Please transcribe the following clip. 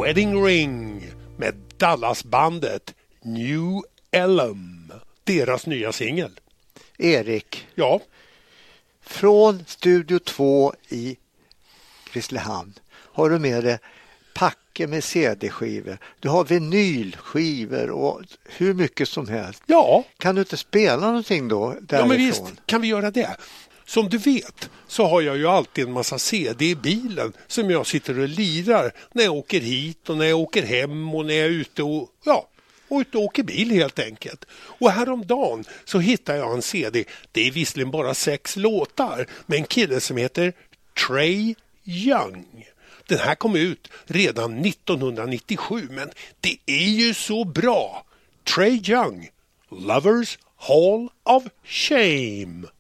Wedding Ring med Dallasbandet New Elm, deras nya singel. Erik. Ja. Från Studio 2 i Grisslehamn har du med dig packe med CD-skivor. Du har vinylskivor och hur mycket som helst. Ja. Kan du inte spela någonting då därifrån? Ja, men visst kan vi göra det. Som du vet så har jag ju alltid en massa CD i bilen som jag sitter och lirar när jag åker hit och när jag åker hem och när jag är ute och åker bil helt enkelt. Och häromdagen så hittade jag en CD. Det är visserligen bara 6 låtar med en kille som heter Trey Young. Den här kom ut redan 1997, men det är ju så bra. Trey Young, Lovers Hall of Shame.